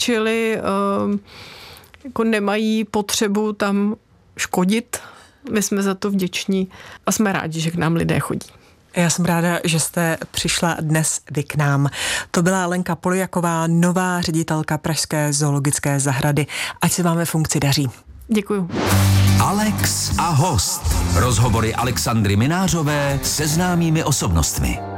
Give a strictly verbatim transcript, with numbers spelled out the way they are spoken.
čili jako nemají potřebu tam škodit. My jsme za to vděční a jsme rádi, že k nám lidé chodí. Já jsem ráda, že jste přišla dnes vy k nám. To byla Lenka Poliaková, nová ředitelka Pražské zoologické zahrady. Ať se vám ve funkci daří. Děkuju. Alex a host. Rozhovory Alexandry Minářové se známými osobnostmi.